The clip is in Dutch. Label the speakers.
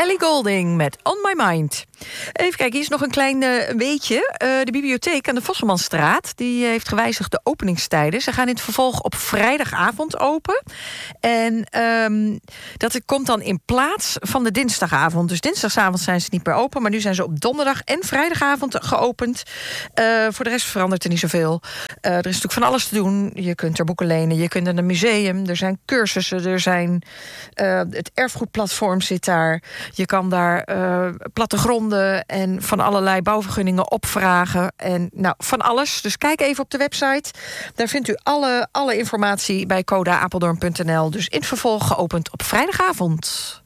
Speaker 1: Ellie Goulding met On My Mind. Even kijken, hier is nog een klein weetje. De bibliotheek aan de Vosselmanstraat die heeft gewijzigd de openingstijden. Ze gaan in het vervolg op vrijdagavond open. En dat komt dan in plaats van de dinsdagavond. Dus dinsdagavond zijn ze niet meer open, maar nu zijn ze op donderdag en vrijdagavond geopend. Voor de rest verandert er niet zoveel. Er is natuurlijk van alles te doen. Je kunt er boeken lenen, je kunt naar een museum, er zijn cursussen, er zijn het erfgoedplatform zit daar. Je kan daar plattegronden en van allerlei bouwvergunningen opvragen. En nou, van alles. Dus kijk even op de website. Daar vindt u alle informatie bij codaapeldoorn.nl. Dus in het vervolg geopend op vrijdagavond.